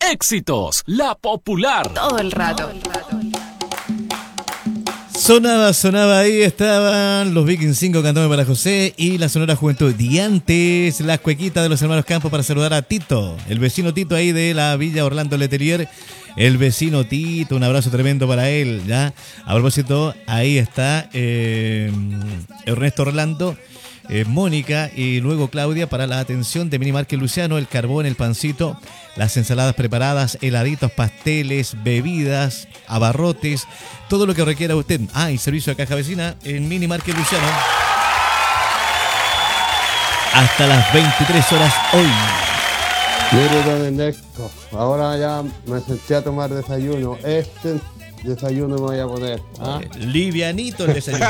Éxitos, la popular. Todo el rato. Sonaba, ahí estaban los Vikings 5 cantando para José y la Sonora Juventud. Y antes, las cuequitas de los hermanos Campos para saludar a Tito, el vecino Tito ahí de la Villa Orlando Letelier. El vecino Tito, un abrazo tremendo para él, ¿ya? A propósito, ahí está Ernesto Orlando, Mónica y luego Claudia para la atención de Mini Market Luciano, el carbón, el pancito, las ensaladas preparadas, heladitos, pasteles, bebidas, abarrotes, todo lo que requiera usted. Y servicio de caja vecina en Mini Market Luciano. Hasta las 23 horas hoy. Mire, don Ernesto, ahora ya me senté a tomar desayuno. Este desayuno me voy a poner. Livianito el desayuno.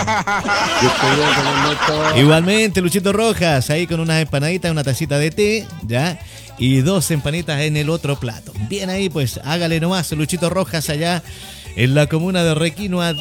Igualmente, Luchito Rojas, ahí con unas empanaditas, una tacita de té, ¿ya? Y 2 empanitas en el otro plato. Bien ahí, pues hágale nomás, Luchito Rojas, allá en la comuna de Requinoa,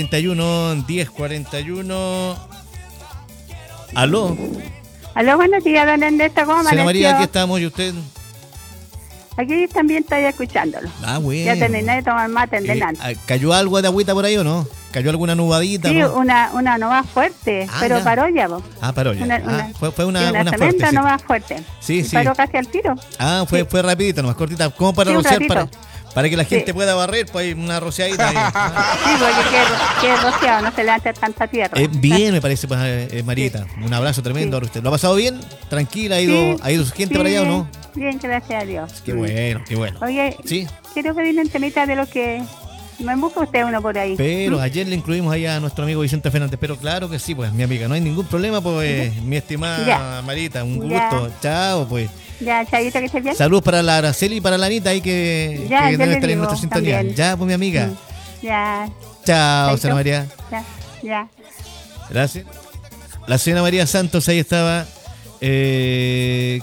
1041. ¿Aló? Aló, buenos días, don Ernesto, ¿cómo amaneció? Señora María, aquí estamos, ¿y usted? Aquí también estoy escuchándolo. Bueno. Ya terminé de tomar mate en delante. ¿Cayó algo de agüita por ahí o no? ¿Cayó alguna nubadita? Sí, ¿no? una no más fuerte, pero ya. Paró ya, vos. Paró ya. Fue una fuerte, sí. No más fuerte. Sí. Paró casi al tiro. Fue rapidito, nomás cortita. ¿Cómo para rociar? Para que la gente pueda barrer, pues hay una rociadita ahí. Sí, porque que rociado, no se levante tanta tierra. Bien, me parece, pues, Marita. Un abrazo tremendo a usted. ¿Lo ha pasado bien? ¿Tranquila? ¿Ha ido su gente para allá o no? Bien, gracias a Dios. Qué bueno. Oye, quiero pedirle un temita de lo que me busca usted uno por ahí. Pero ayer le incluimos ahí a nuestro amigo Vicente Fernández. Pero claro que sí, pues, mi amiga. No hay ningún problema, pues, mi estimada Marita. Un gusto. Chao, pues. Ya, Chayito, que estés bien. Saludos para la Araceli y para la Anita ahí que debe estar en nuestra sintonía. También. Ya, pues mi amiga. Ya. Chao, señora María. Ya. Gracias. La señora María Santos ahí estaba. ¿Quién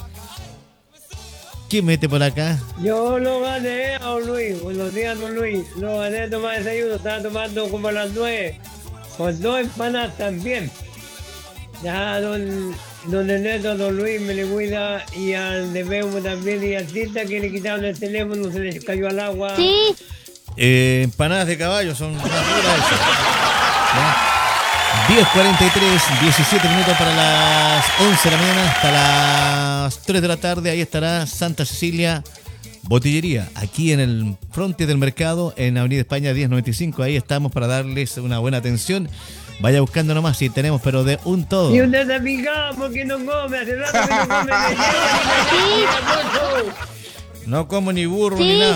mete por acá? Yo lo gané a don Luis. Buenos días, don Luis. Lo gané a tomar desayuno. Estaba tomando como a las 9. Con 2 empanadas también. Ya, don Ernesto, don Luis me le cuida, y al de Beumo también, y al Tita que le quitaron el teléfono, se le cayó al agua. Sí. Empanadas de caballo son una pura eso. 10:43, 17 minutos para las 11 de la mañana, hasta las 3 de la tarde. Ahí estará Santa Cecilia Botillería, aquí en el frontis del mercado, en Avenida España 1095. Ahí estamos para darles una buena atención. Vaya buscando nomás, si tenemos, pero de un todo. Y un desapigado porque no come, hace rato que no come, No como ni burro ni nada.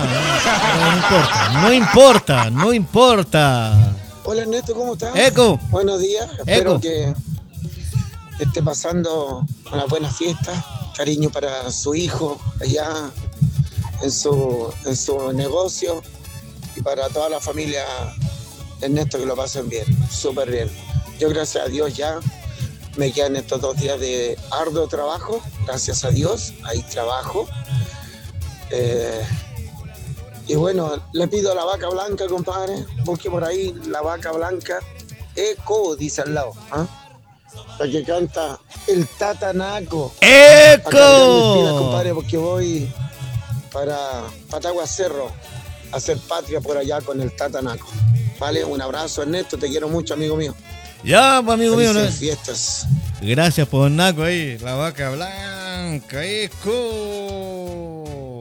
No importa. Hola Ernesto, ¿cómo estás? Eco. Buenos días, espero que esté pasando una buena fiesta. Cariño para su hijo allá en su negocio, y para toda la familia Ernesto, que lo pasen bien, súper bien. Yo, gracias a Dios, ya me quedan estos 2 días de arduo trabajo, gracias a Dios, hay trabajo. Y bueno, le pido a la vaca blanca, compadre, busque por ahí la vaca blanca, Eco, dice al lado, la que canta el Tatanaco. ¡Eco! Compadre, porque voy para Patagua Cerro a hacer patria por allá con el Tatanaco. Vale, un abrazo, Ernesto, te quiero mucho, amigo mío. Ya, pues, amigo mío, ¿no? Fiestas. Gracias por Naco ahí, la vaca blanca, Eco.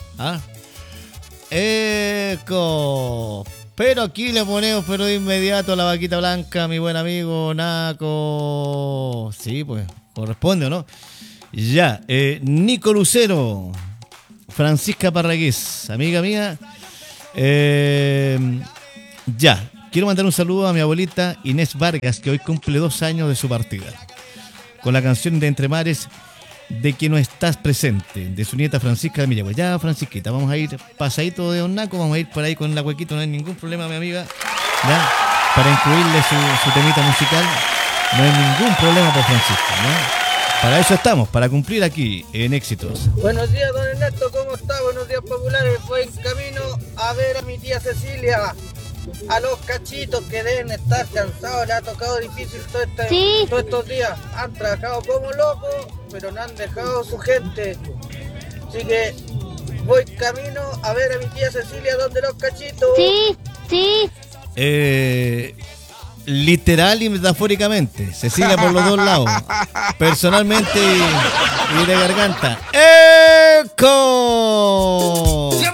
Eco. Pero aquí le ponemos, pero de inmediato, a la vaquita blanca, mi buen amigo Naco. Sí, pues, corresponde, ¿no? Ya, Nico Lucero, Francisca Parragués, amiga mía. Ya, quiero mandar un saludo a mi abuelita Inés Vargas, que hoy cumple 2 años de su partida, con la canción de Entre Mares, de que no estás presente, de su nieta Francisca de Millagüe. Ya, Francisquita, vamos a ir pasadito de Don Naco, vamos a ir por ahí con la huequito, no hay ningún problema, mi amiga, ya, para incluirle su temita musical, no hay ningún problema por Francisca, ¿no? Para eso estamos, para cumplir aquí en Éxitos. Buenos días, don Ernesto, ¿cómo está? Buenos días, populares. Voy en camino a ver a mi tía Cecilia, a los cachitos que deben estar cansados. Le ha tocado difícil todos estos días. Han trabajado como locos, pero no han dejado su gente. Así que voy camino a ver a mi tía Cecilia donde los cachitos. Sí, sí. Literal y metafóricamente. Cecilia por los dos lados. Personalmente y de garganta. ¡Eco!